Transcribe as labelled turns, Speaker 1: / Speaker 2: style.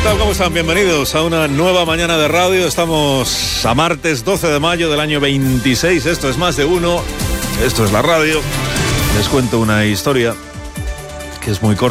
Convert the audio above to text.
Speaker 1: tal? ¿Cómo están? Bienvenidos a una nueva mañana de radio. Estamos a martes 12 de mayo del año 26. Esto es Más de Uno. Esto es la radio. Les cuento una historia que es muy corta.